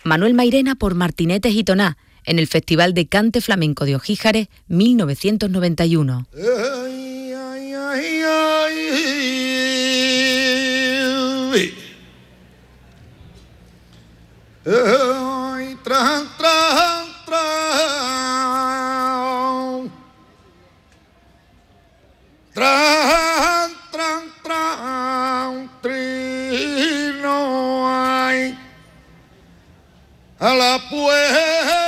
Manuel Mairena por Martinetes y Toná, en el Festival de Cante Flamenco de Ojíjares 1991. A la puerta